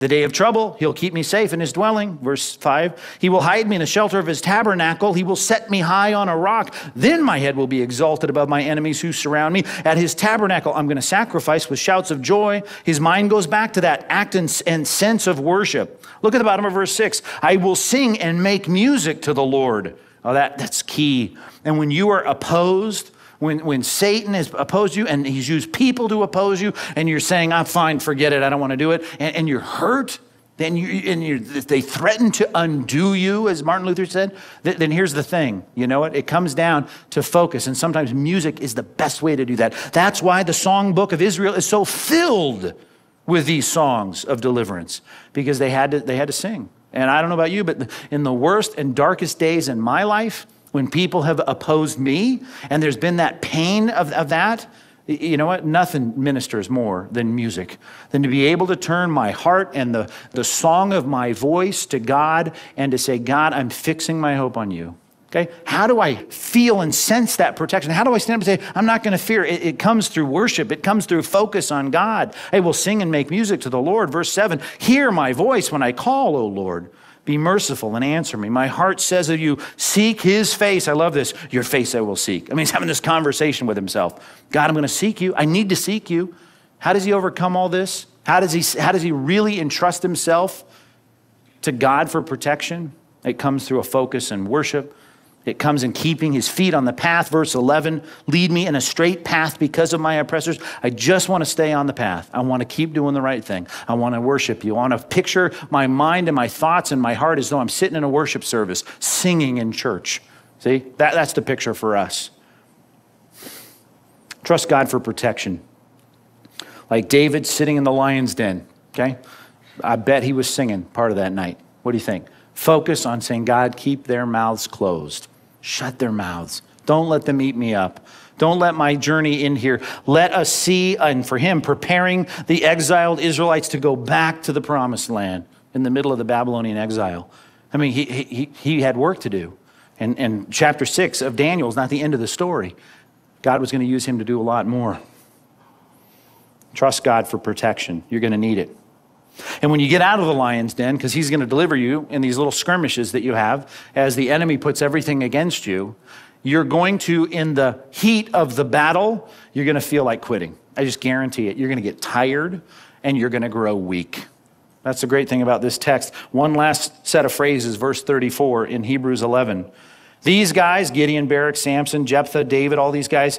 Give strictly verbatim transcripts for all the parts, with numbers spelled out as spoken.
The day of trouble, he'll keep me safe in his dwelling. Verse five, he will hide me in the shelter of his tabernacle. He will set me high on a rock. Then my head will be exalted above my enemies who surround me. At his tabernacle, I'm going to sacrifice with shouts of joy. His mind goes back to that act and, and sense of worship. Look at the bottom of verse six. I will sing and make music to the Lord. Oh, that, that's key. And when you are opposed, When, when Satan has opposed you and he's used people to oppose you and you're saying, I'm fine, forget it, I don't want to do it, and, and you're hurt, then you, and you, they threaten to undo you, as Martin Luther said, th- then here's the thing. You know what? It comes down to focus, and sometimes music is the best way to do that. That's why the songbook of Israel is so filled with these songs of deliverance, because they had to, they had to sing. And I don't know about you, but in the worst and darkest days in my life, when people have opposed me and there's been that pain of, of that, you know what? Nothing ministers more than music, than to be able to turn my heart and the, the song of my voice to God and to say, God, I'm fixing my hope on you. Okay? How do I feel and sense that protection? How do I stand up and say, I'm not going to fear? It, it comes through worship. It comes through focus on God. I will sing and make music to the Lord. Verse seven, hear my voice when I call, O Lord. Be merciful and answer me. My heart says of you, seek his face. I love this. Your face I will seek. I mean, he's having this conversation with himself. God, I'm going to seek you. I need to seek you. How does he overcome all this? How does he, how does he really entrust himself to God for protection? It comes through a focus and worship. It comes in keeping his feet on the path. Verse eleven, lead me in a straight path because of my oppressors. I just want to stay on the path. I want to keep doing the right thing. I want to worship you. I want to picture my mind and my thoughts and my heart as though I'm sitting in a worship service, singing in church. See, that, that's the picture for us. Trust God for protection. Like David sitting in the lion's den, okay? I bet he was singing part of that night. What do you think? Focus on saying, God, keep their mouths closed. Shut their mouths. Don't let them eat me up. Don't let my journey in here. Let us see, and for him, preparing the exiled Israelites to go back to the promised land in the middle of the Babylonian exile. I mean, he he he had work to do. And, and chapter six of Daniel is not the end of the story. God was going to use him to do a lot more. Trust God for protection. You're going to need it. And when you get out of the lion's den, because he's going to deliver you in these little skirmishes that you have, as the enemy puts everything against you, you're going to, in the heat of the battle, you're going to feel like quitting. I just guarantee it. You're going to get tired and you're going to grow weak. That's the great thing about this text. One last set of phrases, verse thirty-four in Hebrews eleven. These guys, Gideon, Barak, Samson, Jephthah, David, all these guys,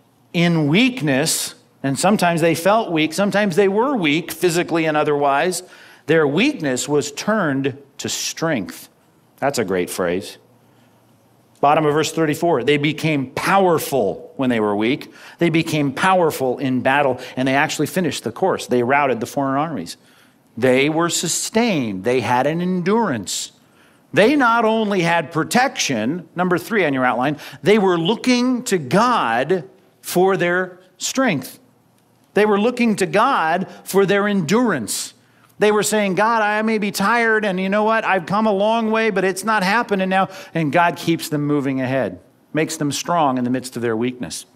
in weakness, and sometimes they felt weak, sometimes they were weak, physically and otherwise, their weakness was turned to strength. That's a great phrase. Bottom of verse thirty-four, they became powerful when they were weak. They became powerful in battle, and they actually finished the course. They routed the foreign armies. They were sustained. They had an endurance. They not only had protection, number three on your outline, they were looking to God for their strength. They were looking to God for their endurance. They were saying, God, I may be tired, and you know what? I've come a long way, but it's not happening now. And God keeps them moving ahead, makes them strong in the midst of their weakness.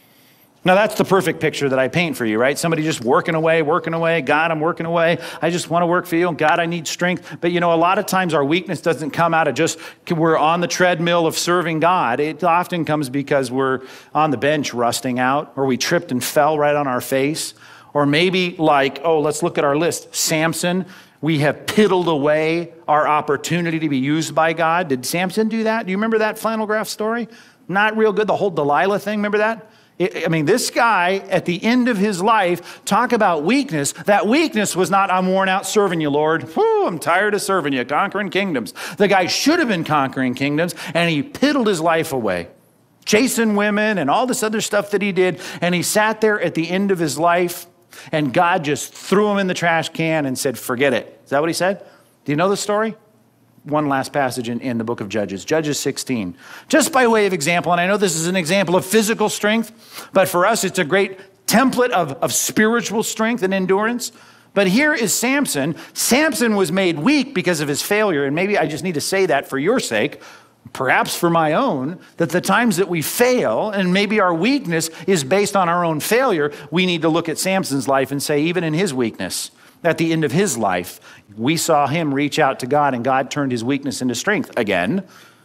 Now, that's the perfect picture that I paint for you, right? Somebody just working away, working away. God, I'm working away. I just want to work for you. God, I need strength. But, you know, a lot of times our weakness doesn't come out of just we're on the treadmill of serving God. It often comes because we're on the bench rusting out, or we tripped and fell right on our face. Or maybe like, oh, let's look at our list. Samson, we have piddled away our opportunity to be used by God. Did Samson do that? Do you remember that flannel graph story? Not real good. The whole Delilah thing, remember that? I mean, this guy, at the end of his life, talk about weakness. That weakness was not, I'm worn out serving you, Lord. Whew, I'm tired of serving you, conquering kingdoms. The guy should have been conquering kingdoms, and he piddled his life away, chasing women and all this other stuff that he did. And he sat there at the end of his life, and God just threw him in the trash can and said, forget it. Is that what he said? Do you know the story? One last passage in, in the book of Judges, Judges sixteen. Just by way of example, and I know this is an example of physical strength, but for us it's a great template of, of spiritual strength and endurance. But here is Samson. Samson was made weak because of his failure, and maybe I just need to say that for your sake, perhaps for my own, that the times that we fail, and maybe our weakness is based on our own failure, we need to look at Samson's life and say, even in his weakness, at the end of his life, we saw him reach out to God, and God turned his weakness into strength again.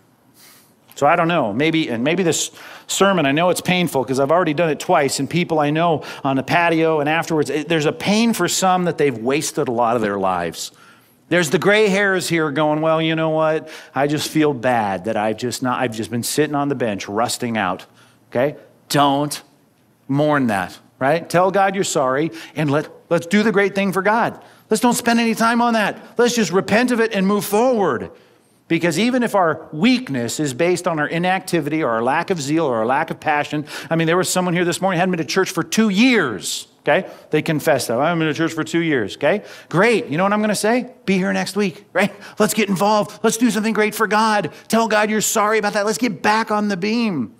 So I don't know, maybe, and maybe this sermon, I know it's painful because I've already done it twice, and people I know on the patio and afterwards, it, there's a pain for some that they've wasted a lot of their lives. There's the gray hairs here going, well, you know what? I just feel bad that I've just not, I've just been sitting on the bench rusting out, okay? Don't mourn that, right? Tell God you're sorry, and let, let's do the great thing for God. Let's don't spend any time on that. Let's just repent of it and move forward. Because even if our weakness is based on our inactivity or our lack of zeal or our lack of passion, I mean, there was someone here this morning who hadn't been to church for two years, okay? They confessed that. I haven't been to church for two years, okay? Great. You know what I'm going to say? Be here next week, right? Let's get involved. Let's do something great for God. Tell God you're sorry about that. Let's get back on the beam.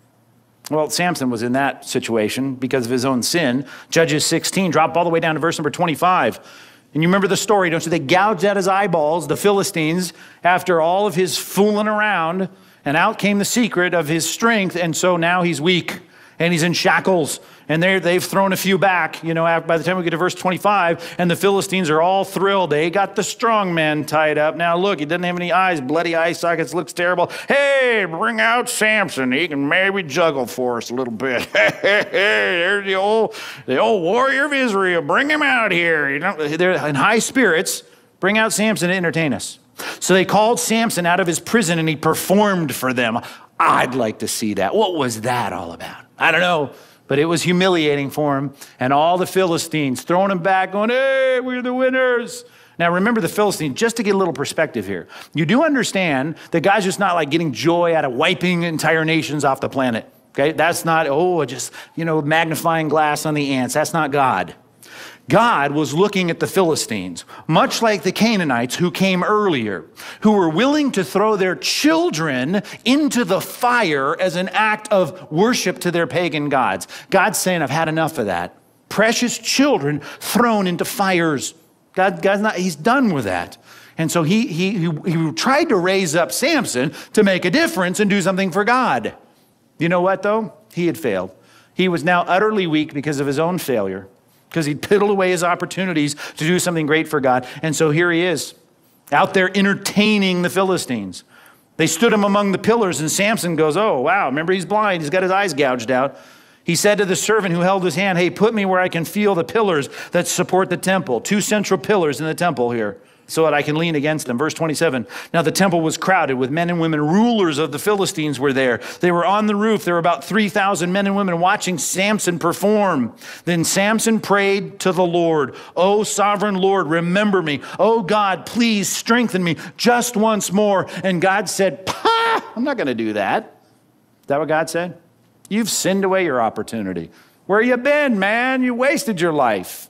Well, Samson was in that situation because of his own sin. Judges sixteen, drop all the way down to verse number twenty-five. And you remember the story, don't you? They gouged out his eyeballs, the Philistines, after all of his fooling around, and out came the secret of his strength, and so now he's weak, and he's in shackles, and they've thrown a few back, you know, by the time we get to verse twenty-five, and the Philistines are all thrilled. They got the strong man tied up. Now look, he doesn't have any eyes, bloody eye sockets, looks terrible. Hey, bring out Samson. He can maybe juggle for us a little bit. Hey, there's the old, the old warrior of Israel. Bring him out here. You know, they're in high spirits. Bring out Samson to entertain us. So they called Samson out of his prison, and he performed for them. I'd like to see that. What was that all about? I don't know. But it was humiliating for him. And all the Philistines throwing him back, going, hey, we're the winners. Now, remember the Philistines, just to get a little perspective here. You do understand that God's just not like getting joy out of wiping entire nations off the planet. Okay? That's not, oh, just, you know, magnifying glass on the ants. That's not God. God was looking at the Philistines, much like the Canaanites who came earlier, who were willing to throw their children into the fire as an act of worship to their pagan gods. God's saying, I've had enough of that. Precious children thrown into fires. God, God's not, he's done with that. And so he, he, he, he tried to raise up Samson to make a difference and do something for God. You know what, though? He had failed. He was now utterly weak because of his own failure, because he'd piddled away his opportunities to do something great for God. And so here he is, out there entertaining the Philistines. They stood him among the pillars, and Samson goes, oh, wow, remember he's blind. He's got his eyes gouged out. He said to the servant who held his hand, hey, put me where I can feel the pillars that support the temple. Two central pillars in the temple here, so that I can lean against them. Verse twenty-seven, now the temple was crowded with men and women. Rulers of the Philistines were there. They were on the roof. There were about three thousand men and women watching Samson perform. Then Samson prayed to the Lord, oh, sovereign Lord, remember me. Oh, God, please strengthen me just once more. And God said, Pah, I'm not going to do that. Is that what God said? You've sinned away your opportunity. Where you been, man? You wasted your life.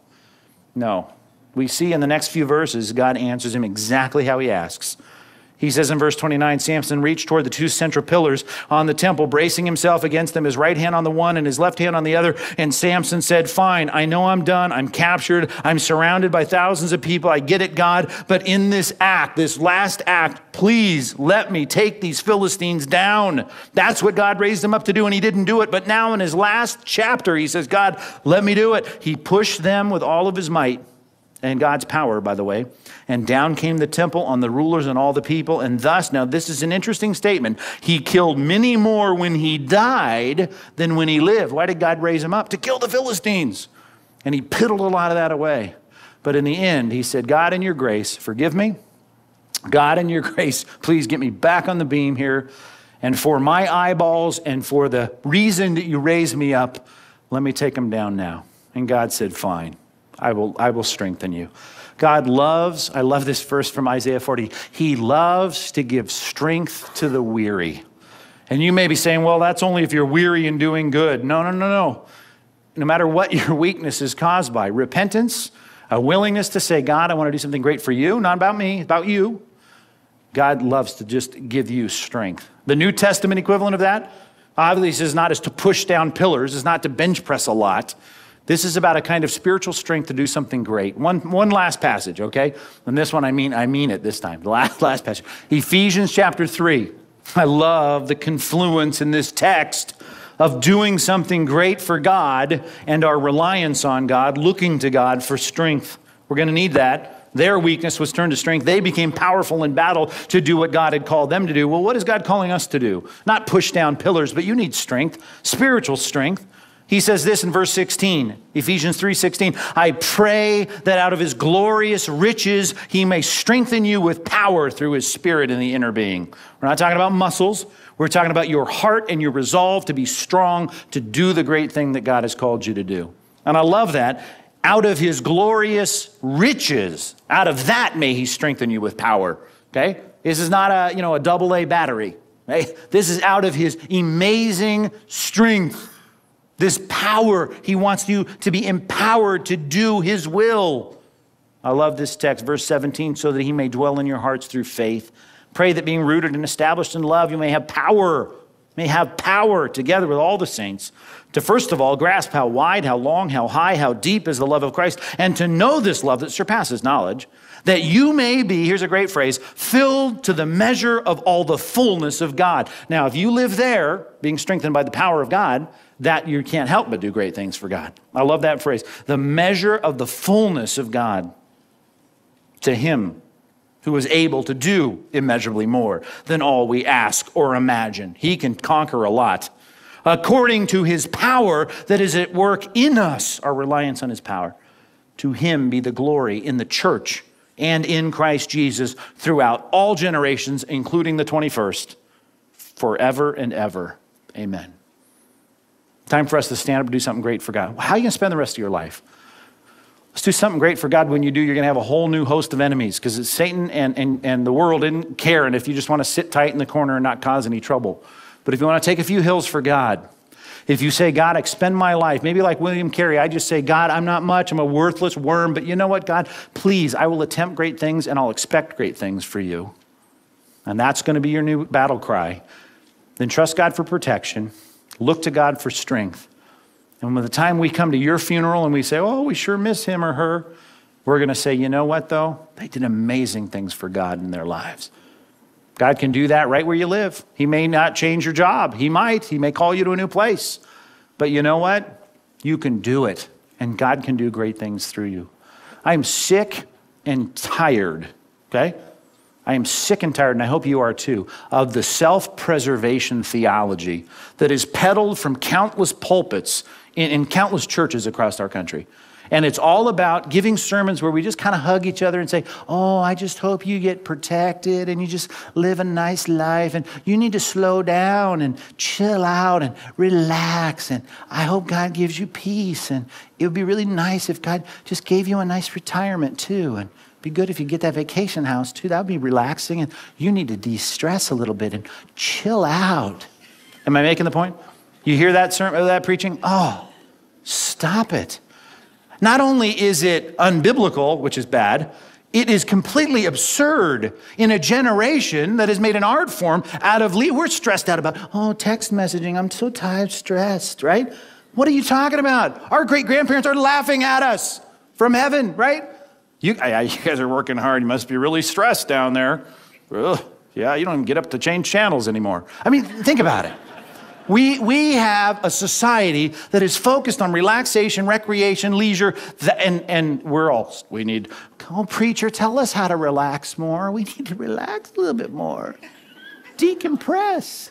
No. We see in the next few verses, God answers him exactly how he asks. He says in verse twenty-nine, Samson reached toward the two central pillars on the temple, bracing himself against them, his right hand on the one and his left hand on the other. And Samson said, fine, I know I'm done. I'm captured. I'm surrounded by thousands of people. I get it, God. But in this act, this last act, please let me take these Philistines down. That's what God raised him up to do, and he didn't do it. But now in his last chapter, he says, God, let me do it. He pushed them with all of his might. And God's power, by the way. And down came the temple on the rulers and all the people. And thus, now this is an interesting statement, he killed many more when he died than when he lived. Why did God raise him up? To kill the Philistines. And he piddled a lot of that away. But in the end, he said, God, in your grace, forgive me. God, in your grace, please get me back on the beam here. And for my eyeballs and for the reason that you raised me up, let me take them down now. And God said, fine. I will, I will strengthen you. God loves, I love this verse from Isaiah forty. He loves to give strength to the weary. And you may be saying, well, that's only if you're weary and doing good. No, no, no, no. No matter what your weakness is caused by, repentance, a willingness to say, God, I want to do something great for you, not about me, about you. God loves to just give you strength. The New Testament equivalent of that, obviously, is not as to push down pillars, is not to bench press a lot. This is about a kind of spiritual strength to do something great. One, one last passage, okay? And this one, I mean, I mean it this time. The last, last passage. Ephesians chapter three. I love the confluence in this text of doing something great for God and our reliance on God, looking to God for strength. We're going to need that. Their weakness was turned to strength. They became powerful in battle to do what God had called them to do. Well, what is God calling us to do? Not push down pillars, but you need strength, spiritual strength. He says this in verse sixteen, Ephesians three sixteen, I pray that out of his glorious riches he may strengthen you with power through his Spirit in the inner being. We're not talking about muscles. We're talking about your heart and your resolve to be strong to do the great thing that God has called you to do. And I love that. Out of his glorious riches, out of that may he strengthen you with power. Okay? This is not a, you know, a double A battery. Right? This is out of his amazing strength. This power, he wants you to be empowered to do his will. I love this text, verse seventeen, so that he may dwell in your hearts through faith. Pray that being rooted and established in love, you may have power, may have power together with all the saints to first of all grasp how wide, how long, how high, how deep is the love of Christ, and to know this love that surpasses knowledge, that you may be, here's a great phrase, filled to the measure of all the fullness of God. Now, if you live there, being strengthened by the power of God, that you can't help but do great things for God. I love that phrase. The measure of the fullness of God, to him who is able to do immeasurably more than all we ask or imagine. He can conquer a lot. According to his power that is at work in us, our reliance on his power. To him be the glory in the church and in Christ Jesus throughout all generations, including the twenty-first, forever and ever. Amen. Time for us to stand up and do something great for God. How are you going to spend the rest of your life? Let's do something great for God. When you do, you're going to have a whole new host of enemies because Satan and, and, and the world didn't care. And if you just want to sit tight in the corner and not cause any trouble. But if you want to take a few hills for God, if you say, God, expend my life, maybe like William Carey, I just say, God, I'm not much. I'm a worthless worm. But you know what, God? Please, I will attempt great things and I'll expect great things for you. And that's going to be your new battle cry. Then trust God for protection. Look to God for strength. And by the time we come to your funeral and we say, oh, we sure miss him or her, we're going to say, you know what, though? They did amazing things for God in their lives. God can do that right where you live. He may not change your job. He might. He may call you to a new place. But you know what? You can do it. And God can do great things through you. I am sick and tired, okay? I am sick and tired, and I hope you are too, of the self-preservation theology that is peddled from countless pulpits in, in countless churches across our country. And it's all about giving sermons where we just kind of hug each other and say, oh, I just hope you get protected and you just live a nice life and you need to slow down and chill out and relax. And I hope God gives you peace. And it would be really nice if God just gave you a nice retirement too. And be good if you get that vacation house too. That would be relaxing. And you need to de-stress a little bit and chill out. Am I making the point? You hear that sermon, that preaching? Oh, stop it. Not only is it unbiblical, which is bad, it is completely absurd in a generation that has made an art form out of, we're stressed out about, oh, text messaging, I'm so tired, stressed, right? What are you talking about? Our great-grandparents are laughing at us from heaven, right? You, I, you guys are working hard. You must be really stressed down there. Ugh, yeah, you don't even get up to change channels anymore. I mean, think about it. We, we have a society that is focused on relaxation, recreation, leisure, and, and we're all, we need, oh, preacher, tell us how to relax more. We need to relax a little bit more. Decompress.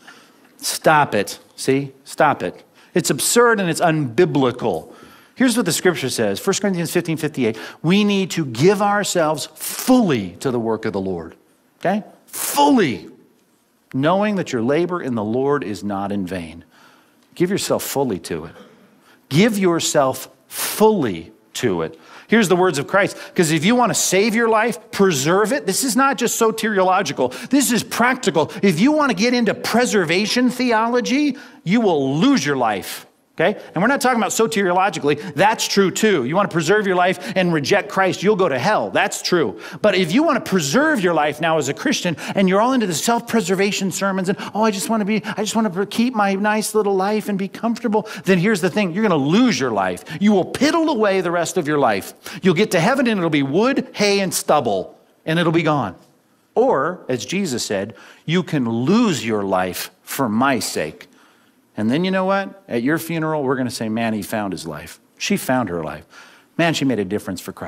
Stop it. See? Stop it. It's absurd and it's unbiblical. Here's what the scripture says, First Corinthians fifteen fifty-eight. We need to give ourselves fully to the work of the Lord. Okay? Fully. Knowing that your labor in the Lord is not in vain. Give yourself fully to it. Give yourself fully to it. Here's the words of Christ. Because if you want to save your life, preserve it. This is not just soteriological. This is practical. If you want to get into preservation theology, you will lose your life. Okay? And we're not talking about soteriologically. That's true too. You want to preserve your life and reject Christ, you'll go to hell. That's true. But if you want to preserve your life now as a Christian and you're all into the self-preservation sermons and, oh, I just want to be, I just want to keep my nice little life and be comfortable, then here's the thing. You're going to lose your life. You will piddle away the rest of your life. You'll get to heaven and it'll be wood, hay, and stubble, and it'll be gone. Or, as Jesus said, you can lose your life for my sake. And then you know what? At your funeral, we're going to say, man, he found his life. She found her life. Man, she made a difference for Christ.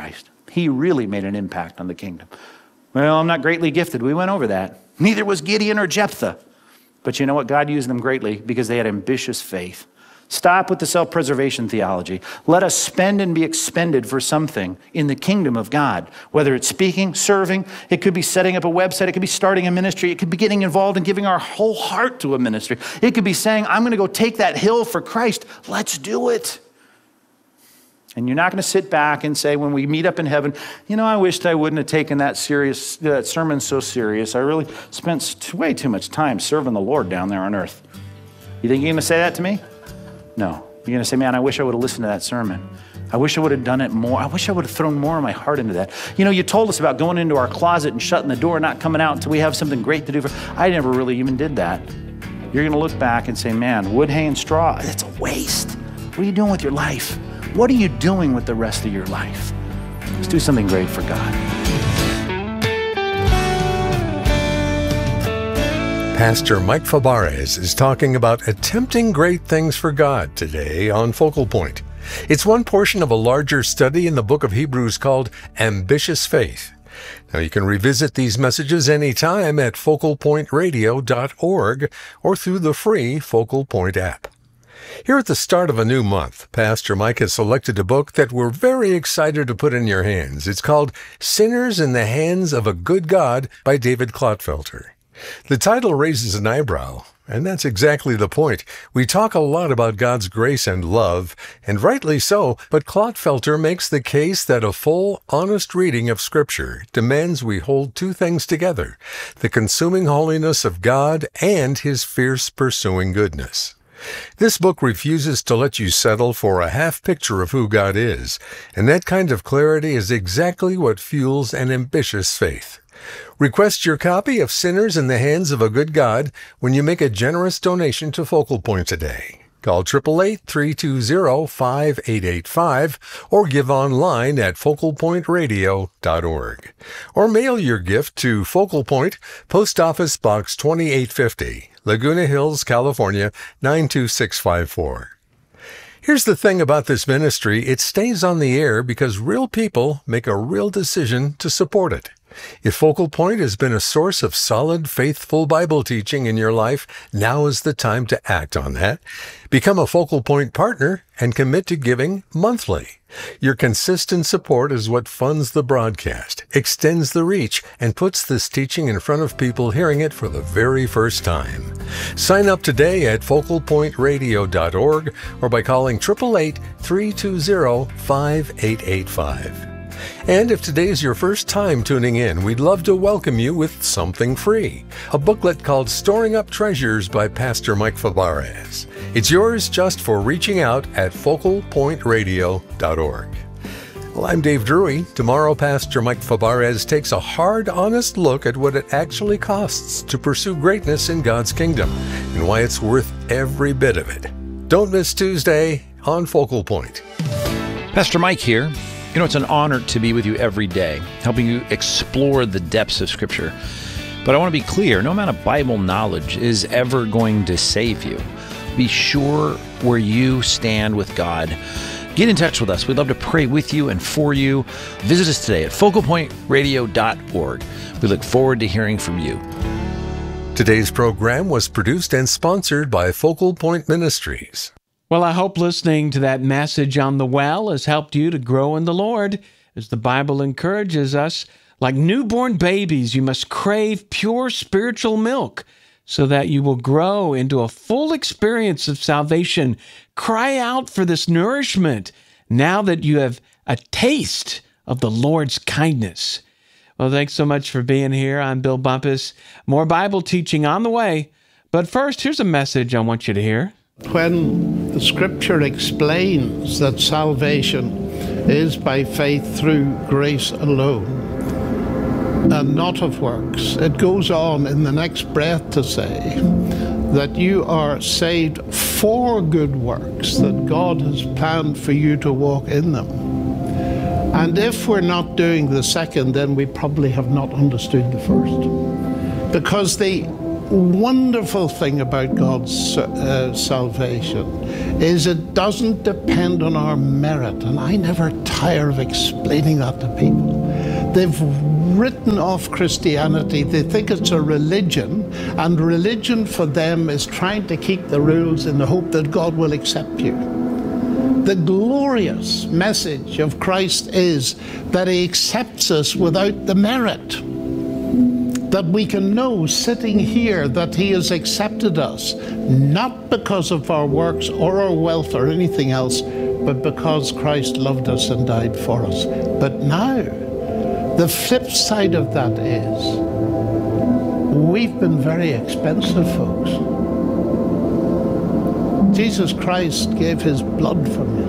He really made an impact on the kingdom. Well, I'm not greatly gifted. We went over that. Neither was Gideon or Jephthah. But you know what? God used them greatly because they had ambitious faith. Stop with the self-preservation theology. Let us spend and be expended for something in the kingdom of God. Whether it's speaking, serving, it could be setting up a website, it could be starting a ministry, it could be getting involved and giving our whole heart to a ministry. It could be saying, I'm going to go take that hill for Christ. Let's do it. And you're not going to sit back and say, when we meet up in heaven, you know, I wished I wouldn't have taken that serious, that sermon so serious. I really spent way too much time serving the Lord down there on earth. You think you're going to say that to me? No. You're going to say, man, I wish I would have listened to that sermon. I wish I would have done it more. I wish I would have thrown more of my heart into that. You know, you told us about going into our closet and shutting the door, not coming out until we have something great to do. For. I never really even did that. You're going to look back and say, man, wood, hay, and straw, it's a waste. What are you doing with your life? What are you doing with the rest of your life? Let's do something great for God. Pastor Mike Fabarez is talking about attempting great things for God today on Focal Point. It's one portion of a larger study in the book of Hebrews called Ambitious Faith. Now, you can revisit these messages anytime at focal point radio dot org or through the free Focal Point app. Here at the start of a new month, Pastor Mike has selected a book that we're very excited to put in your hands. It's called Sinners in the Hands of a Good God by David Clotfelter. The title raises an eyebrow, and that's exactly the point. We talk a lot about God's grace and love, and rightly so, but Clotfelter makes the case that a full, honest reading of Scripture demands we hold two things together, the consuming holiness of God and His fierce pursuing goodness. This book refuses to let you settle for a half picture of who God is, and that kind of clarity is exactly what fuels an ambitious faith. Request your copy of Sinners in the Hands of a Good God when you make a generous donation to Focal Point today. Call eight eight eight, three two zero, five eight eight five or give online at focal point radio dot org. Or mail your gift to Focal Point, Post Office Box twenty-eight fifty, Laguna Hills, California, nine two six five four. Here's the thing about this ministry, it stays on the air because real people make a real decision to support it. If Focal Point has been a source of solid, faithful Bible teaching in your life, now is the time to act on that. Become a Focal Point partner and commit to giving monthly. Your consistent support is what funds the broadcast, extends the reach, and puts this teaching in front of people hearing it for the very first time. Sign up today at focal point radio dot org or by calling eight eight eight, three two zero, five eight eight five. And if today is your first time tuning in, we'd love to welcome you with something free, a booklet called Storing Up Treasures by Pastor Mike Fabarez. It's yours just for reaching out at focal point radio dot org. Well, I'm Dave Drury. Tomorrow, Pastor Mike Fabarez takes a hard, honest look at what it actually costs to pursue greatness in God's kingdom and why it's worth every bit of it. Don't miss Tuesday on Focal Point. Pastor Mike here. You know, it's an honor to be with you every day, helping you explore the depths of Scripture. But I want to be clear, no amount of Bible knowledge is ever going to save you. Be sure where you stand with God. Get in touch with us. We'd love to pray with you and for you. Visit us today at focal point radio dot org. We look forward to hearing from you. Today's program was produced and sponsored by Focal Point Ministries. Well, I hope listening to that message on the well has helped you to grow in the Lord. As the Bible encourages us, like newborn babies, you must crave pure spiritual milk so that you will grow into a full experience of salvation. Cry out for this nourishment now that you have a taste of the Lord's kindness. Well, thanks so much for being here. I'm Bill Bumpus. More Bible teaching on the way. But first, here's a message I want you to hear. When the Scripture explains that salvation is by faith through grace alone and not of works, it goes on in the next breath to say that you are saved for good works, that God has planned for you to walk in them. And if we're not doing the second, then we probably have not understood the first. Because the wonderful thing about God's uh, salvation is it doesn't depend on our merit, and I never tire of explaining that to people. They've written off Christianity. They think it's a religion, and religion for them is trying to keep the rules in the hope that God will accept you. The glorious message of Christ is that he accepts us without the merit. That we can know sitting here that he has accepted us, not because of our works or our wealth or anything else, but because Christ loved us and died for us. But now, the flip side of that is, we've been very expensive, folks. Jesus Christ gave his blood for me.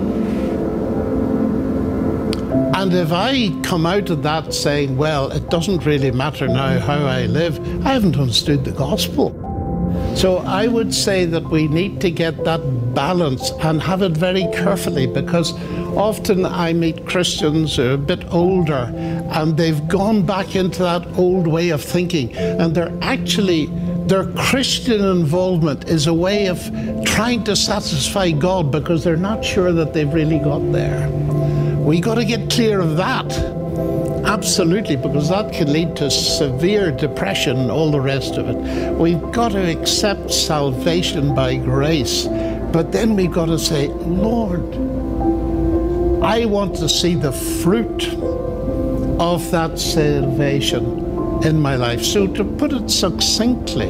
And if I come out of that saying, well, it doesn't really matter now how I live, I haven't understood the gospel. So I would say that we need to get that balance and have it very carefully, because often I meet Christians who are a bit older and they've gone back into that old way of thinking, and they're actually, their Christian involvement is a way of trying to satisfy God because they're not sure that they've really got there. We got to get clear of that, absolutely, because that can lead to severe depression and all the rest of it. We've got to accept salvation by grace, but then we've got to say, Lord, I want to see the fruit of that salvation in my life. So to put it succinctly,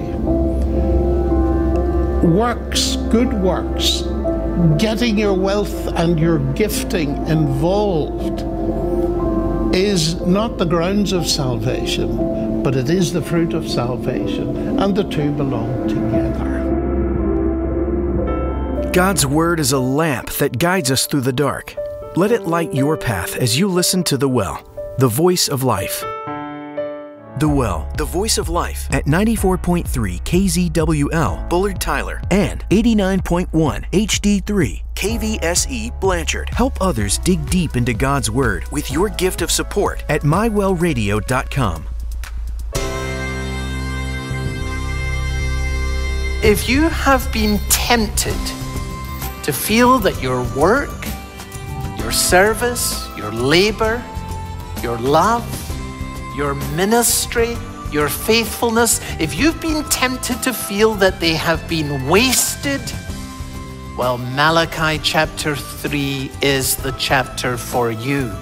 works, good works, getting your wealth and your gifting involved is not the grounds of salvation, but it is the fruit of salvation, and the two belong together. God's Word is a lamp that guides us through the dark. Let it light your path as you listen to The Well, the voice of life. The Well, the voice of life, at ninety-four point three K Z W L, Bullard Tyler, and eighty-nine point one H D three K V S E, Blanchard. Help others dig deep into God's Word with your gift of support at my well radio dot com. If you have been tempted to feel that your work, your service, your labor, your love, your ministry, your faithfulness, if you've been tempted to feel that they have been wasted, well, Malachi chapter three is the chapter for you.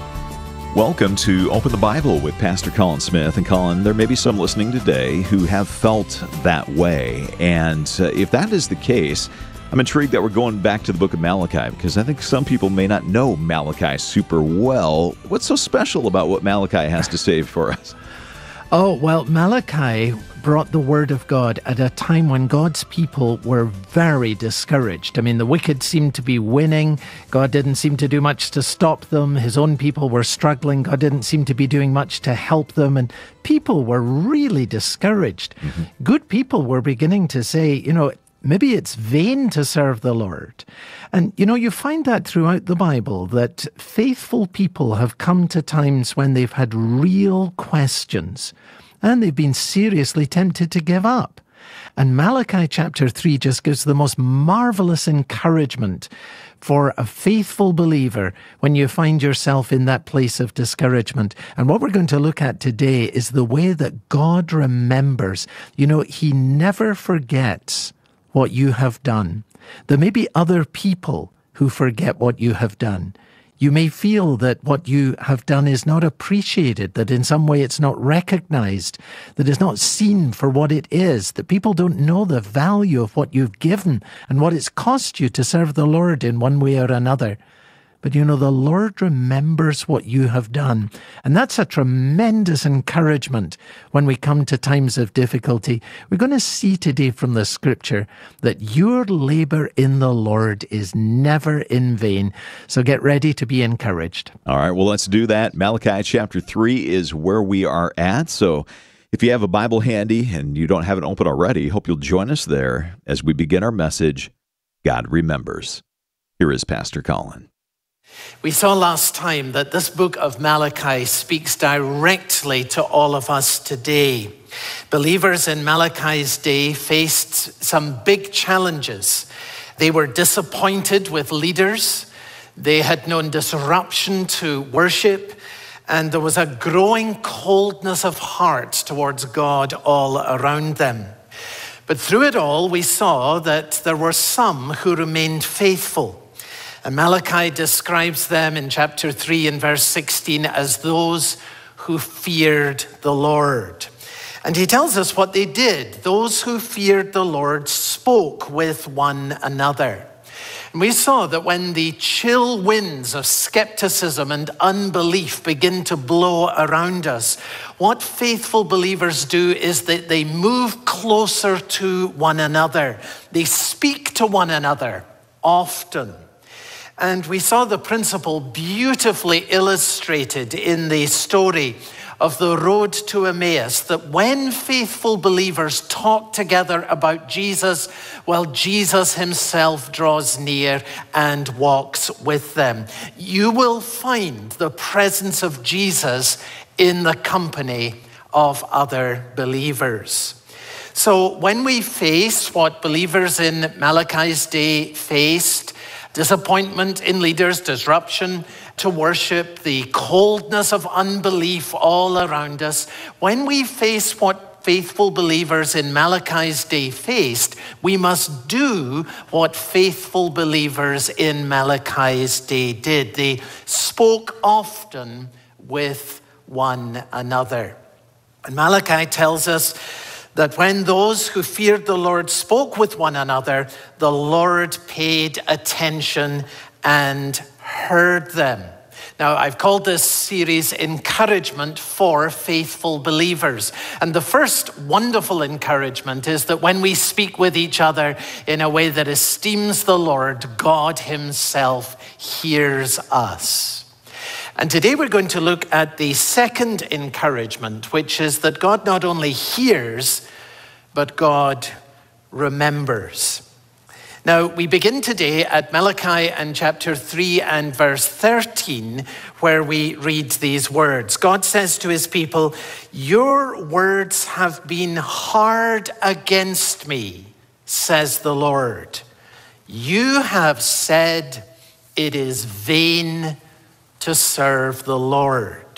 Welcome to Open the Bible with Pastor Colin Smith. And Colin, there may be some listening today who have felt that way. And uh, if that is the case, I'm intrigued that we're going back to the book of Malachi, because I think some people may not know Malachi super well. What's so special about what Malachi has to say for us? Oh, well, Malachi brought the word of God at a time when God's people were very discouraged. I mean, the wicked seemed to be winning. God didn't seem to do much to stop them. His own people were struggling. God didn't seem to be doing much to help them. And people were really discouraged. Mm-hmm. Good people were beginning to say, you know, maybe it's vain to serve the Lord. And, you know, you find that throughout the Bible, that faithful people have come to times when they've had real questions and they've been seriously tempted to give up. And Malachi chapter three just gives the most marvelous encouragement for a faithful believer when you find yourself in that place of discouragement. And what we're going to look at today is the way that God remembers. You know, He never forgets what you have done. There may be other people who forget what you have done. You may feel that what you have done is not appreciated, that in some way it's not recognized, that it's not seen for what it is, that people don't know the value of what you've given and what it's cost you to serve the Lord in one way or another. But you know, the Lord remembers what you have done. And that's a tremendous encouragement when we come to times of difficulty. We're going to see today from the scripture that your labor in the Lord is never in vain. So get ready to be encouraged. All right, well, let's do that. Malachi chapter three is where we are at. So if you have a Bible handy and you don't have it open already, hope you'll join us there as we begin our message, God Remembers. Here is Pastor Colin. We saw last time that this book of Malachi speaks directly to all of us today. Believers in Malachi's day faced some big challenges. They were disappointed with leaders. They had known disruption to worship. And there was a growing coldness of heart towards God all around them. But through it all, we saw that there were some who remained faithful. And Malachi describes them in chapter three and verse sixteen as those who feared the Lord. And he tells us what they did. Those who feared the Lord spoke with one another. And we saw that when the chill winds of skepticism and unbelief begin to blow around us, what faithful believers do is that they move closer to one another. They speak to one another often. And we saw the principle beautifully illustrated in the story of the road to Emmaus, that when faithful believers talk together about Jesus, well, Jesus himself draws near and walks with them. You will find the presence of Jesus in the company of other believers. So when we face what believers in Malachi's day faced, disappointment in leaders, disruption to worship, the coldness of unbelief all around us. When we face what faithful believers in Malachi's day faced, we must do what faithful believers in Malachi's day did. They spoke often with one another. And Malachi tells us that when those who feared the Lord spoke with one another, the Lord paid attention and heard them. Now, I've called this series Encouragement for Faithful Believers. And the first wonderful encouragement is that when we speak with each other in a way that esteems the Lord, God himself hears us. And today we're going to look at the second encouragement, which is that God not only hears, but God remembers. Now, we begin today at Malachi and chapter three and verse thirteen, where we read these words. God says to his people, "Your words have been hard against me, says the Lord. You have said it is vain to serve the Lord."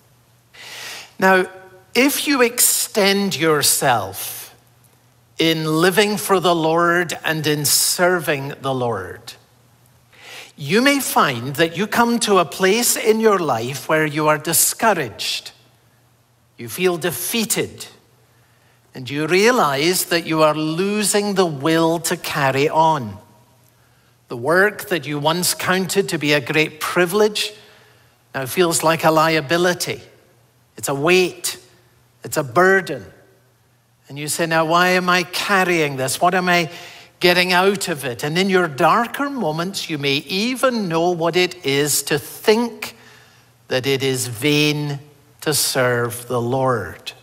Now, if you extend yourself in living for the Lord and in serving the Lord, you may find that you come to a place in your life where you are discouraged, you feel defeated, and you realize that you are losing the will to carry on. The work that you once counted to be a great privilege now feels like a liability. It's a weight. It's a burden. And you say, now, why am I carrying this? What am I getting out of it? And in your darker moments, you may even know what it is to think that it is vain to serve the Lord.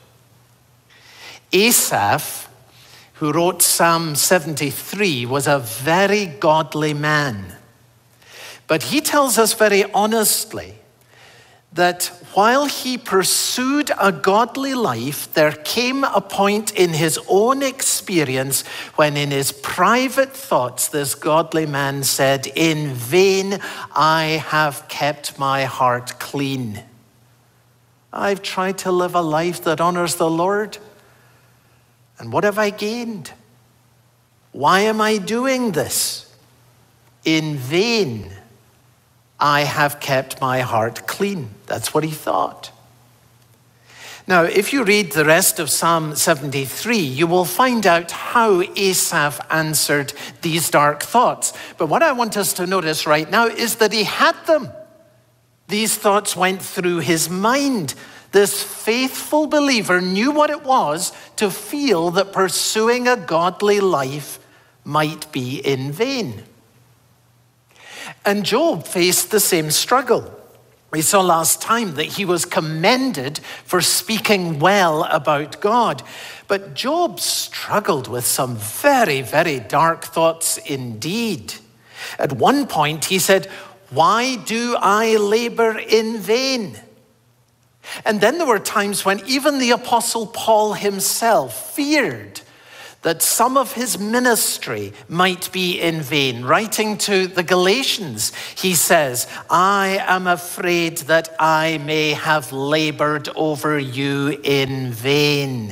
Asaph, who wrote Psalm seventy-three, was a very godly man. But he tells us very honestly that while he pursued a godly life, there came a point in his own experience when in his private thoughts, this godly man said, "In vain I have kept my heart clean. I've tried to live a life that honors the Lord, and what have I gained? Why am I doing this? In vain I have kept my heart clean." That's what he thought. Now, if you read the rest of Psalm seventy-three, you will find out how Asaph answered these dark thoughts. But what I want us to notice right now is that he had them. These thoughts went through his mind. This faithful believer knew what it was to feel that pursuing a godly life might be in vain. And Job faced the same struggle. We saw last time that he was commended for speaking well about God. But Job struggled with some very, very dark thoughts indeed. At one point he said, Why do I labor in vain? And then there were times when even the Apostle Paul himself feared that some of his ministry might be in vain. Writing to the Galatians, he says, I am afraid that I may have labored over you in vain.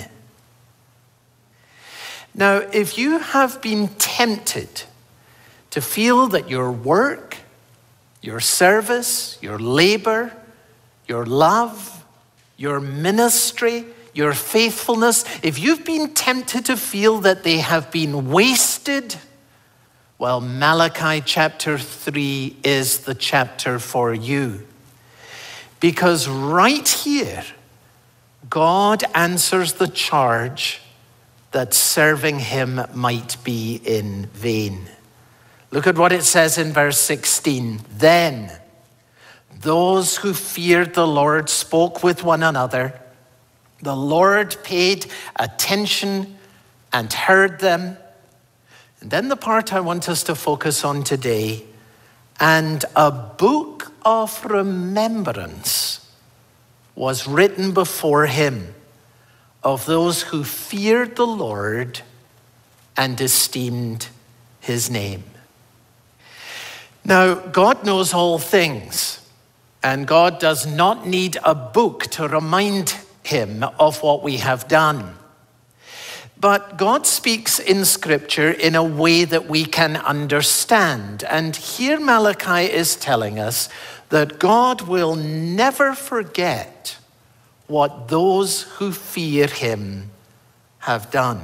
Now, if you have been tempted to feel that your work, your service, your labor, your love, your ministry, your faithfulness, if you've been tempted to feel that they have been wasted, well, Malachi chapter three is the chapter for you. Because right here, God answers the charge that serving him might be in vain. Look at what it says in verse sixteen. Then those who feared the Lord spoke with one another. The Lord paid attention and heard them. And then the part I want us to focus on today, and a book of remembrance was written before him of those who feared the Lord and esteemed his name. Now, God knows all things, and God does not need a book to remind him of what we have done. But God speaks in Scripture in a way that we can understand. And here Malachi is telling us that God will never forget what those who fear him have done.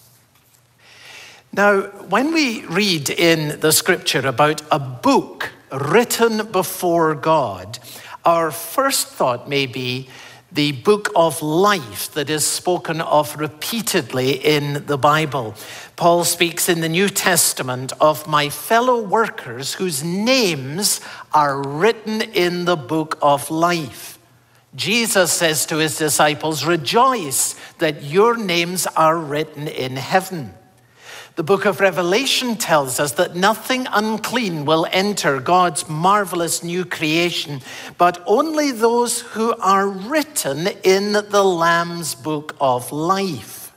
Now, when we read in the Scripture about a book written before God, our first thought may be the book of life that is spoken of repeatedly in the Bible. Paul speaks in the New Testament of my fellow workers whose names are written in the book of life. Jesus says to his disciples, rejoice that your names are written in heaven. The book of Revelation tells us that nothing unclean will enter God's marvelous new creation, but only those who are written in the Lamb's book of life.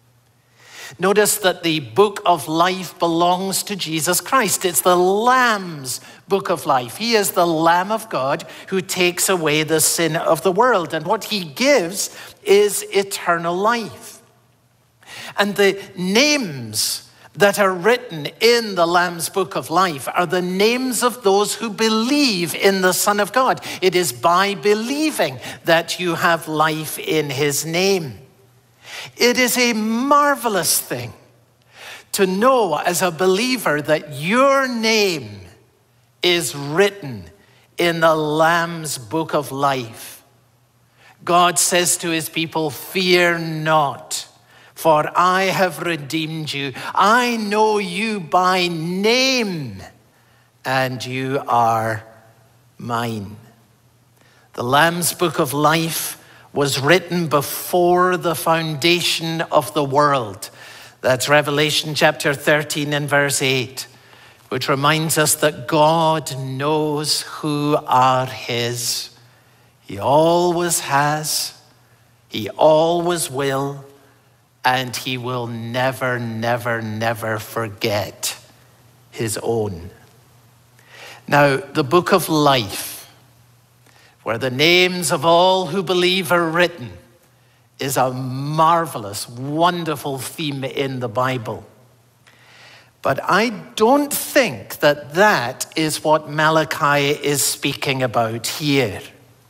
Notice that the book of life belongs to Jesus Christ. It's the Lamb's book of life. He is the Lamb of God who takes away the sin of the world, and what he gives is eternal life. And the names that are written in the Lamb's book of life are the names of those who believe in the Son of God. It is by believing that you have life in his name. It is a marvelous thing to know as a believer that your name is written in the Lamb's book of life. God says to his people, fear not, for I have redeemed you. I know you by name, and you are mine. The Lamb's book of life was written before the foundation of the world. That's Revelation chapter thirteen and verse eight, which reminds us that God knows who are his. He always has, he always will, and he will never, never, never forget his own. Now, the book of life, where the names of all who believe are written, is a marvelous, wonderful theme in the Bible. But I don't think that that is what Malachi is speaking about here.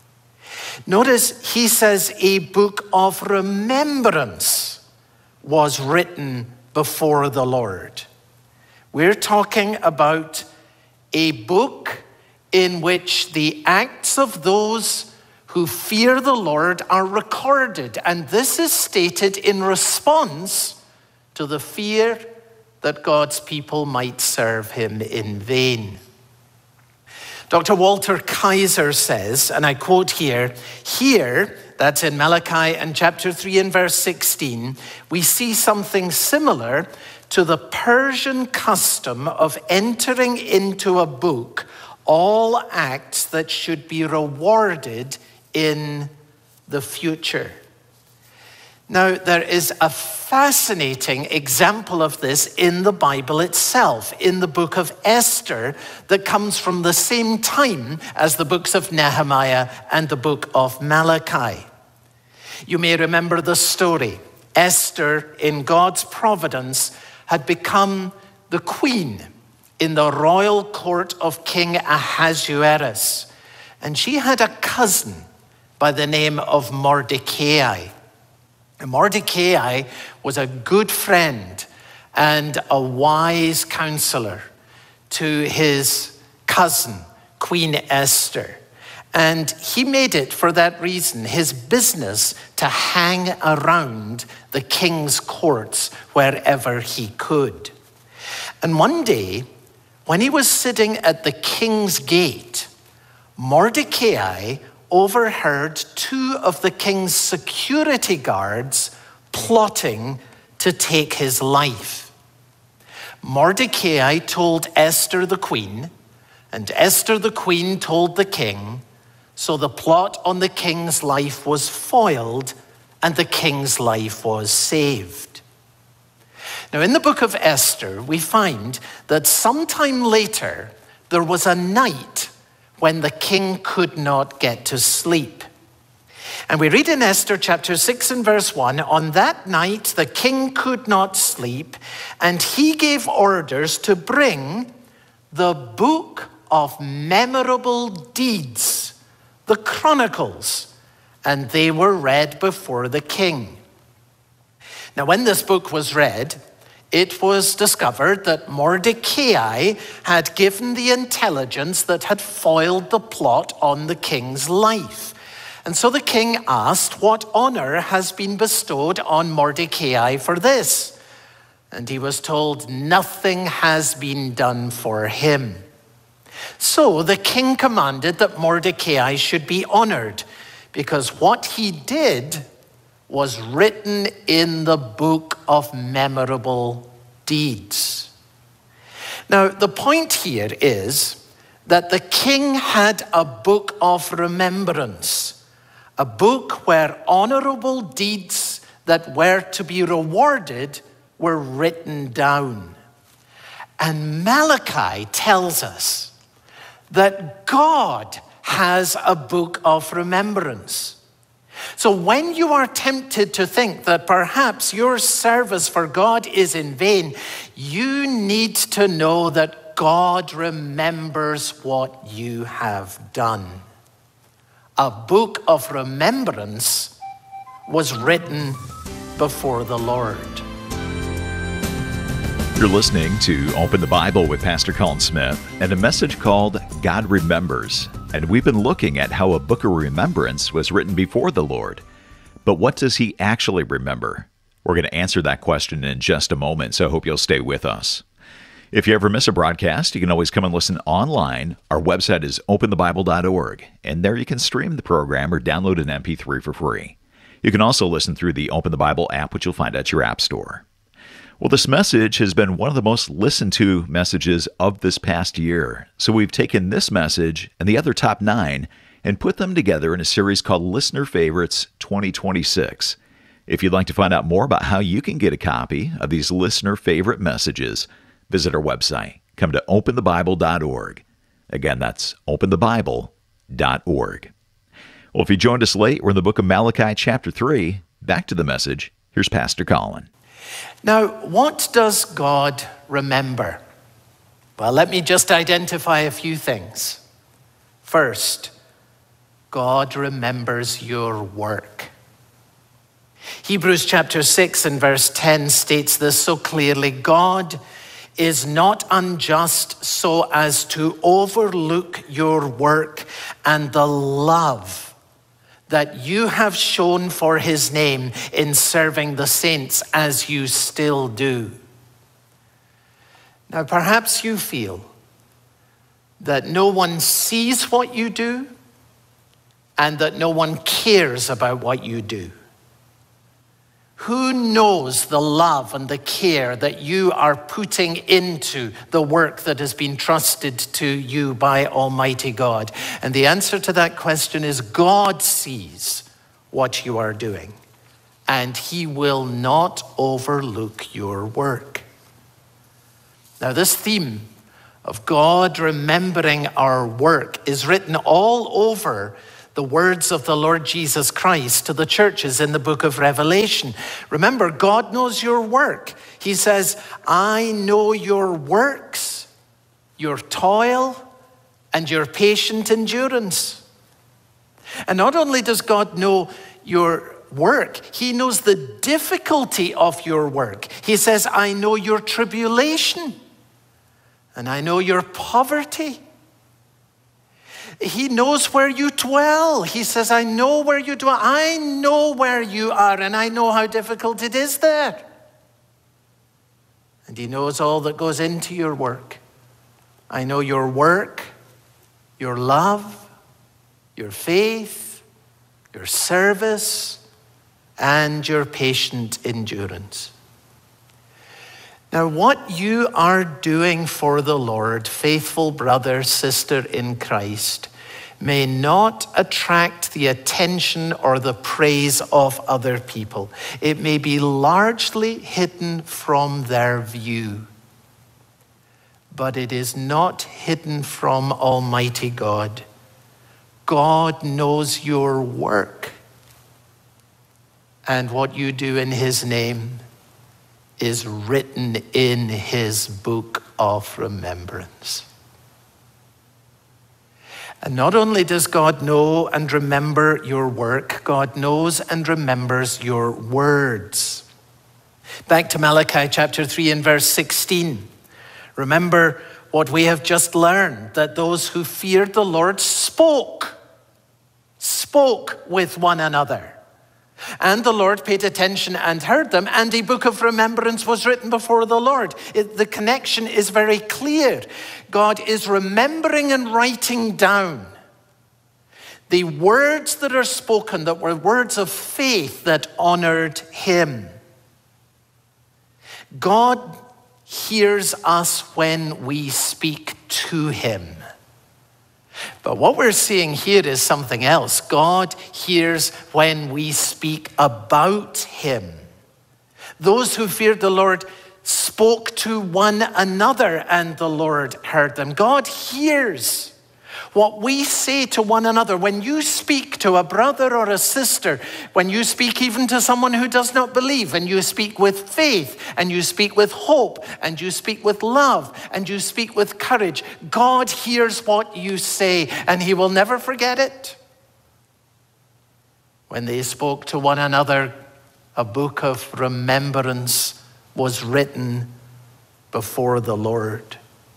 Notice he says a book of remembrance was written before the Lord. We're talking about a book in which the acts of those who fear the Lord are recorded. And this is stated in response to the fear that God's people might serve him in vain. Doctor Walter Kaiser says, and I quote here, here, that's in Malachi and chapter three and verse sixteen, we see something similar to the Persian custom of entering into a book all acts that should be rewarded in the future. Now, there is a fascinating example of this in the Bible itself, in the book of Esther, that comes from the same time as the books of Nehemiah and the book of Malachi. You may remember the story. Esther, in God's providence, had become the queen in the royal court of King Ahasuerus. And she had a cousin by the name of Mordecai. Mordecai was a good friend and a wise counselor to his cousin, Queen Esther. And he made it, for that reason, his business to hang around the king's courts wherever he could. And one day, when he was sitting at the king's gate, Mordecai overheard two of the king's security guards plotting to take his life. Mordecai told Esther the queen, and Esther the queen told the king, so the plot on the king's life was foiled and the king's life was saved. Now, in the book of Esther, we find that sometime later there was a night when the king could not get to sleep. And we read in Esther chapter six and verse one, on that night the king could not sleep, and he gave orders to bring the book of memorable deeds, the Chronicles, and they were read before the king. Now, when this book was read, it was discovered that Mordecai had given the intelligence that had foiled the plot on the king's life. And so the king asked, what honor has been bestowed on Mordecai for this? And he was told, nothing has been done for him. So the king commanded that Mordecai should be honored, because what he did was written in the book of memorable deeds. Now, the point here is that the king had a book of remembrance, a book where honorable deeds that were to be rewarded were written down. And Malachi tells us that God has a book of remembrance. So when you are tempted to think that perhaps your service for God is in vain, you need to know that God remembers what you have done. A book of remembrance was written before the Lord. You're listening to Open the Bible with Pastor Colin Smith and a message called God Remembers. And we've been looking at how a book of remembrance was written before the Lord. But what does he actually remember? We're going to answer that question in just a moment, so I hope you'll stay with us. If you ever miss a broadcast, you can always come and listen online. Our website is open the bible dot org, and there you can stream the program or download an M P three for free. You can also listen through the Open the Bible app, which you'll find at your app store. Well, this message has been one of the most listened to messages of this past year. So we've taken this message and the other top nine and put them together in a series called Listener Favorites twenty twenty-six. If you'd like to find out more about how you can get a copy of these listener favorite messages, visit our website. Come to open the bible dot org. Again, that's open the bible dot org. Well, if you joined us late, we're in the book of Malachi chapter three. Back to the message. Here's Pastor Colin. Now, what does God remember? Well, let me just identify a few things. First, God remembers your work. Hebrews chapter six and verse ten states this so clearly. God is not unjust so as to overlook your work and the love that you have shown for his name in serving the saints as you still do. Now, perhaps you feel that no one sees what you do and that no one cares about what you do. Who knows the love and the care that you are putting into the work that has been trusted to you by Almighty God? And the answer to that question is God sees what you are doing, and he will not overlook your work. Now, this theme of God remembering our work is written all over the words of the Lord Jesus Christ to the churches in the book of Revelation. Remember, God knows your work. He says, I know your works, your toil, and your patient endurance. And not only does God know your work, he knows the difficulty of your work. He says, I know your tribulation, and I know your poverty. He knows where you dwell. He says, I know where you dwell. I know where you are, and I know how difficult it is there. And he knows all that goes into your work. I know your work, your love, your faith, your service, and your patient endurance. Now, what you are doing for the Lord, faithful brother, sister in Christ, may not attract the attention or the praise of other people. It may be largely hidden from their view, but it is not hidden from Almighty God. God knows your work, and what you do in his name is written in his book of remembrance. And not only does God know and remember your work, God knows and remembers your words. Back to Malachi chapter three and verse sixteen. Remember what we have just learned, that those who feared the Lord spoke, spoke with one another. And the Lord paid attention and heard them, and a book of remembrance was written before the Lord. It, the connection is very clear. God is remembering and writing down the words that are spoken, that were words of faith that honored him. God hears us when we speak to him. But what we're seeing here is something else. God hears when we speak about him. Those who feared the Lord spoke to one another, and the Lord heard them. God hears what we say to one another. When you speak to a brother or a sister, when you speak even to someone who does not believe, and you speak with faith, and you speak with hope, and you speak with love, and you speak with courage, God hears what you say, and he will never forget it. When they spoke to one another, a book of remembrance was written before the Lord.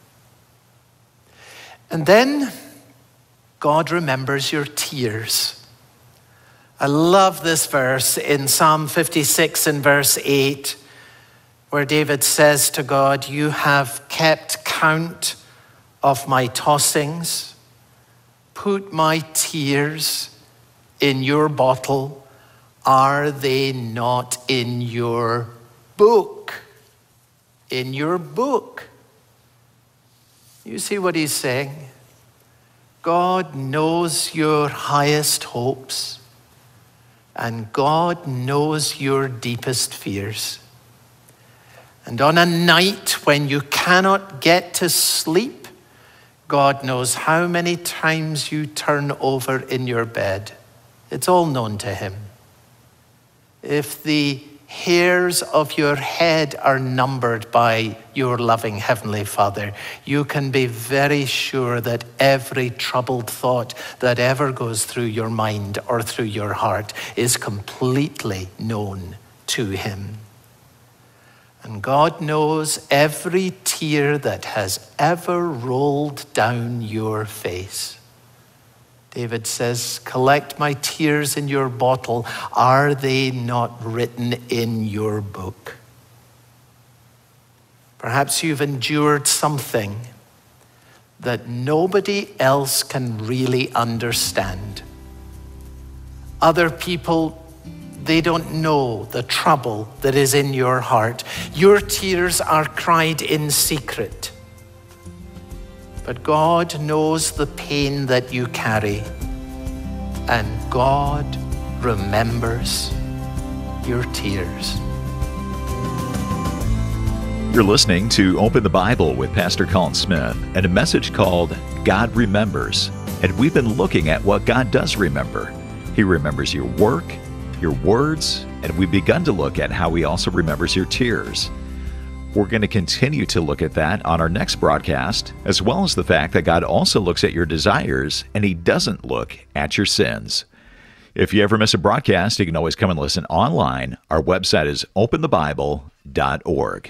And then God remembers your tears. I love this verse in Psalm fifty-six and verse eight, where David says to God, you have kept count of my tossings. Put my tears in your bottle. Are they not in your book? In your book. You see what he's saying? God knows your highest hopes, and God knows your deepest fears. And on a night when you cannot get to sleep, God knows how many times you turn over in your bed. It's all known to him. If the hairs of your head are numbered by your loving Heavenly Father, you can be very sure that every troubled thought that ever goes through your mind or through your heart is completely known to him. And God knows every tear that has ever rolled down your face. David says, collect my tears in your bottle. Are they not written in your book? Perhaps you've endured something that nobody else can really understand. Other people They don't know the trouble that is in your heart. Your tears are cried in secret. But God knows the pain that you carry, and God remembers your tears. You're listening to Open the Bible with Pastor Colin Smith and a message called God Remembers. And we've been looking at what God does remember. He remembers your work, your words, and we've begun to look at how He also remembers your tears. We're going to continue to look at that on our next broadcast, as well as the fact that God also looks at your desires and He doesn't look at your sins. If you ever miss a broadcast, you can always come and listen online. Our website is open the bible dot org.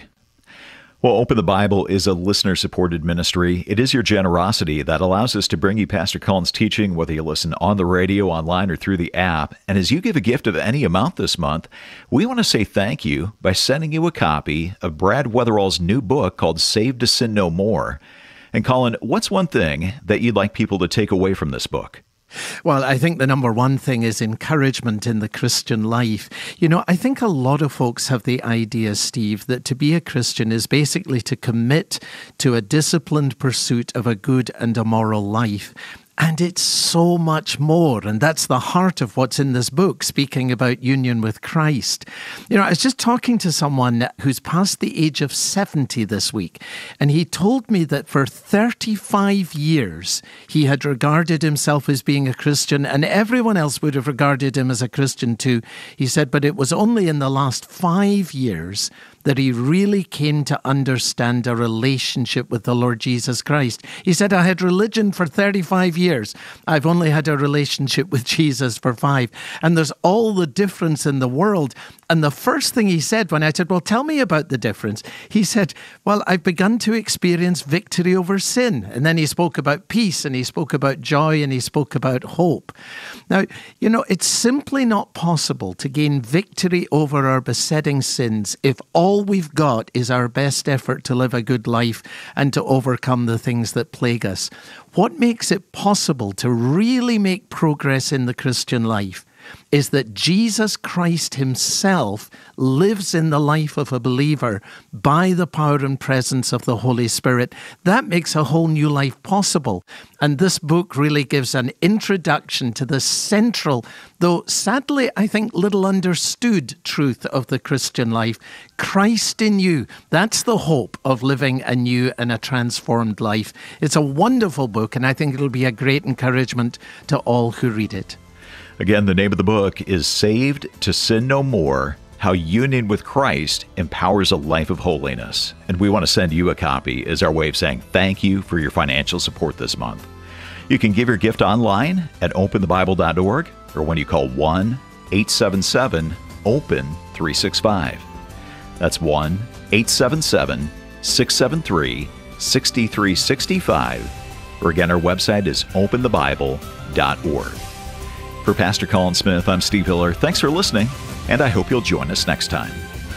Well, Open the Bible is a listener-supported ministry. It is your generosity that allows us to bring you Pastor Colin's teaching, whether you listen on the radio, online, or through the app. And as you give a gift of any amount this month, we want to say thank you by sending you a copy of Brad Weatherall's new book called Saved to Sin No More. And Colin, what's one thing that you'd like people to take away from this book? Well, I think the number one thing is encouragement in the Christian life. You know, I think a lot of folks have the idea, Steve, that to be a Christian is basically to commit to a disciplined pursuit of a good and a moral life. And it's so much more. And that's the heart of what's in this book, speaking about union with Christ. You know, I was just talking to someone who's past the age of seventy this week, and he told me that for thirty-five years, he had regarded himself as being a Christian, and everyone else would have regarded him as a Christian too. He said, but it was only in the last five years that he really came to understand a relationship with the Lord Jesus Christ. He said, I had religion for thirty-five years. I've only had a relationship with Jesus for five. And there's all the difference in the world. And the first thing he said when I said, well, tell me about the difference, he said, well, I've begun to experience victory over sin. And then he spoke about peace, and he spoke about joy, and he spoke about hope. Now, you know, it's simply not possible to gain victory over our besetting sins if all we've got is our best effort to live a good life and to overcome the things that plague us. What makes it possible to really make progress in the Christian life is that Jesus Christ Himself lives in the life of a believer by the power and presence of the Holy Spirit. That makes a whole new life possible. And this book really gives an introduction to the central, though sadly, I think, little understood truth of the Christian life. Christ in you. That's the hope of living a new and a transformed life. It's a wonderful book, and I think it'll be a great encouragement to all who read it. Again, the name of the book is Saved to Sin No More, How Union with Christ Empowers a Life of Holiness. And we want to send you a copy as our way of saying thank you for your financial support this month. You can give your gift online at open the bible dot org or when you call one eight seven seven open three six five. That's one eight seven seven six seven three six three six five. Or again, our website is open the bible dot org. For Pastor Colin Smith, I'm Steve Hiller. Thanks for listening, and I hope you'll join us next time.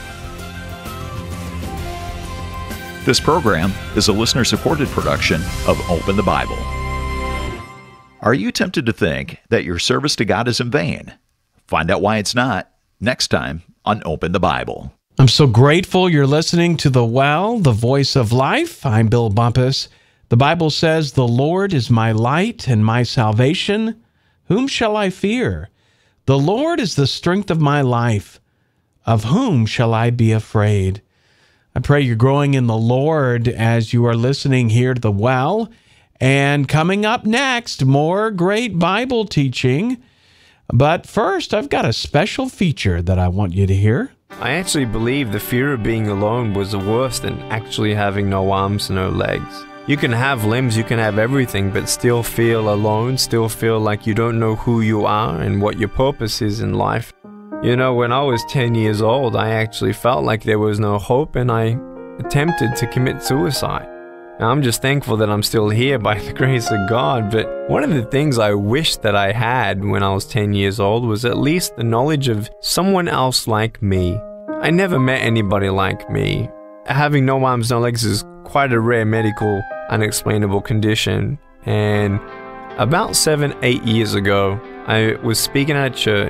This program is a listener-supported production of Open the Bible. Are you tempted to think that your service to God is in vain? Find out why it's not next time on Open the Bible. I'm so grateful you're listening to The Well, the Voice of Life. I'm Bill Bumpus. The Bible says, the Lord is my light and my salvation. Whom shall I fear? The Lord is the strength of my life. Of whom shall I be afraid? I pray you're growing in the Lord as you are listening here to The Well. And coming up next, more great Bible teaching. But first, I've got a special feature that I want you to hear. I actually believe the fear of being alone was worse than actually having no arms, no legs. You can have limbs, you can have everything, but still feel alone, still feel like you don't know who you are and what your purpose is in life. You know, when I was ten years old, I actually felt like there was no hope, and I attempted to commit suicide. Now, I'm just thankful that I'm still here by the grace of God, but one of the things I wished that I had when I was ten years old was at least the knowledge of someone else like me. I never met anybody like me. Having no arms, no legs is quite a rare medical unexplainable condition, and about seven, eight years ago, I was speaking at a church,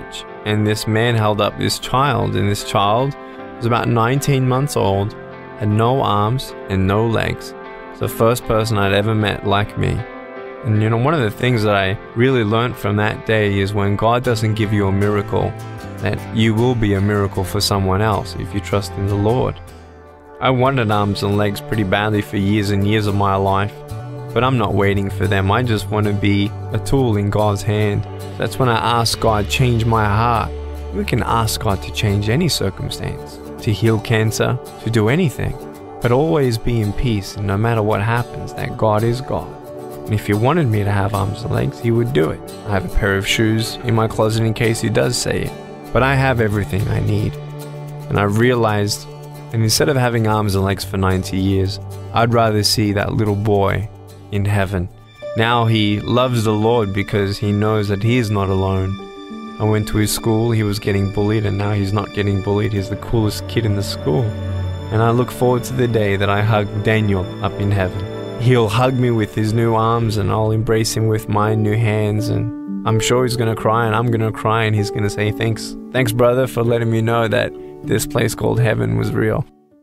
and this man held up this child, and this child was about nineteen months old, had no arms and no legs. It's the first person I'd ever met like me. And you know, one of the things that I really learned from that day is when God doesn't give you a miracle, that you will be a miracle for someone else if you trust in the Lord. I wanted arms and legs pretty badly for years and years of my life, but I'm not waiting for them. I just want to be a tool in God's hand. That's when I ask God, change my heart. We can ask God to change any circumstance, to heal cancer, to do anything, but always be in peace, and no matter what happens, that God is God. And if He wanted me to have arms and legs, He would do it. I have a pair of shoes in my closet in case He does say it, but I have everything I need. And I realized, and instead of having arms and legs for ninety years, I'd rather see that little boy in heaven. Now he loves the Lord because he knows that he is not alone. I went to his school, he was getting bullied, and now he's not getting bullied. He's the coolest kid in the school. And I look forward to the day that I hug Daniel up in heaven. He'll hug me with his new arms, and I'll embrace him with my new hands, and I'm sure he's gonna cry, and I'm gonna cry, and he's gonna say, thanks, thanks brother, for letting me know that this place called heaven was real.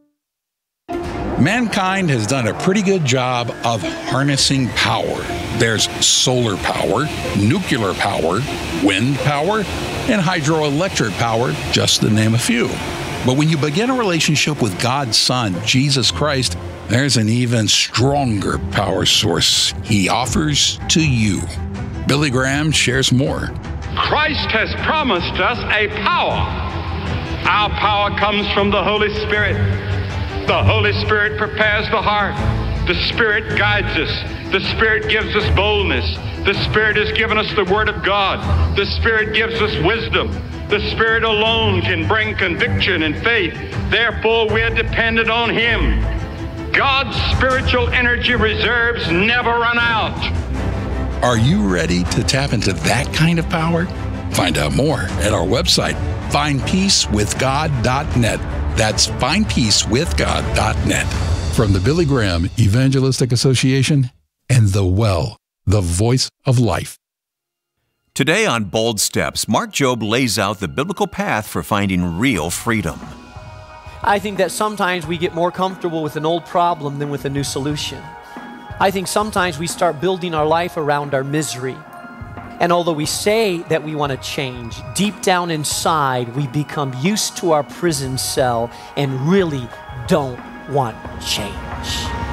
Mankind has done a pretty good job of harnessing power. There's solar power, nuclear power, wind power, and hydroelectric power, just to name a few. But when you begin a relationship with God's Son, Jesus Christ, there's an even stronger power source He offers to you. Billy Graham shares more. Christ has promised us a power. Our power comes from the Holy Spirit. The Holy Spirit prepares the heart. The Spirit guides us. The Spirit gives us boldness. The Spirit has given us the Word of God. The Spirit gives us wisdom. The Spirit alone can bring conviction and faith. Therefore, we're dependent on Him. God's spiritual energy reserves never run out. Are you ready to tap into that kind of power? Find out more at our website, find peace with god dot net. That's find peace with god dot net. From the Billy Graham Evangelistic Association and The Well, the voice of life. Today on Bold Steps, Mark Jobe lays out the biblical path for finding real freedom. I think that sometimes we get more comfortable with an old problem than with a new solution. I think sometimes we start building our life around our misery. And although we say that we want to change, deep down inside, we become used to our prison cell and really don't want change.